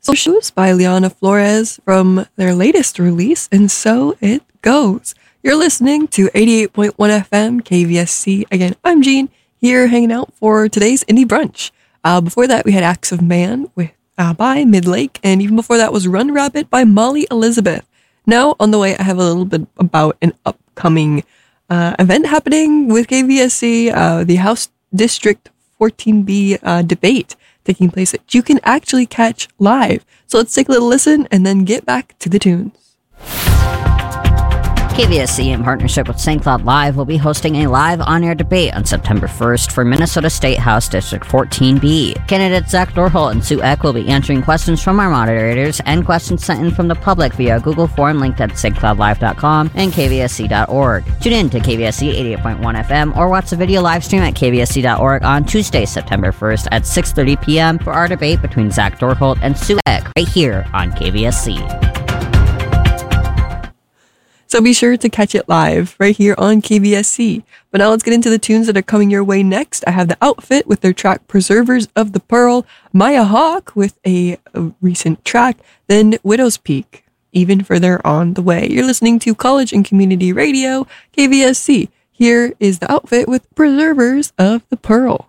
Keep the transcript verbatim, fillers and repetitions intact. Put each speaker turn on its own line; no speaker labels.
Shoes by Liana Flores from their latest release, and so it goes. You're listening to eighty-eight point one F M K V S C. Again, I'm Gene, here hanging out for today's Indie Brunch. Uh, before that, we had Acts of Man with uh, by Midlake, and even before that was Run Rabbit by Molly Elizabeth. Now, on the way, I have a little bit about an upcoming uh, event happening with K V S C, uh, the House District fourteen B uh, debate taking place that you can actually catch live. So let's take a little listen and then get back to the tunes.
K V S C, in partnership with Saint Cloud Live, will be hosting a live on-air debate on September first for Minnesota State House District fourteen B. Candidates Zach Dorholt and Sue Eck will be answering questions from our moderators and questions sent in from the public via Google form linked at st cloud live dot com and k v s c dot org. Tune in to K V S C eighty-eight point one F M or watch the video live stream at k v s c dot org on Tuesday, September first at six thirty p.m. for our debate between Zach Dorholt and Sue Eck right here on K V S C.
So be sure to catch it live right here on K V S C. But now let's get into the tunes that are coming your way next. I have The Outfit with their track Preservers of the Pearl, Maya Hawke with a, a recent track, then Widow's Peak, even further on the way. You're listening to College and Community Radio, K V S C. Here is The Outfit with Preservers of the Pearl.